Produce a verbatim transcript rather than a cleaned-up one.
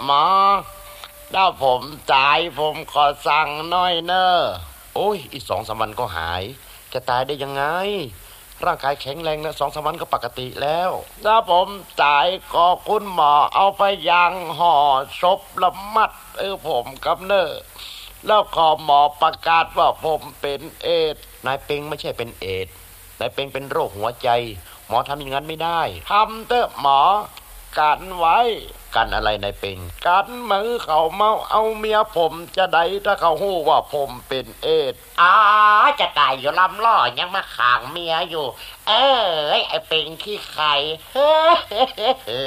หมอถ้าผมตายผมขอสั่งน้อยเนอะโอ้ยอีกสองสามวันก็หายจะตายได้ยังไงร่างกายแข็งแรงนะสองสามวันก็ปกติแล้วถ้าผมตายก็คุณหมอเอาไปยังห่อศพละมัดเออผมกับเนอะแล้วขอหมอประกาศว่าผมเป็นเอดส์นายเป็งไม่ใช่เป็นเอดส์นายเป็งเป็นโรคหัวใจหมอทำอย่างนั้นไม่ได้ทำเถอะหมอกันไว้กันอะไรนายเป็งกันมือเขาเมาเอาเมียผมจะได้ถ้าเขาหู้ว่าผมเป็นเอดส์อ๋อจะตายอยู่ลำล่อยังมาขางเมียอยู่เออไอ้เป็งขี้ไข่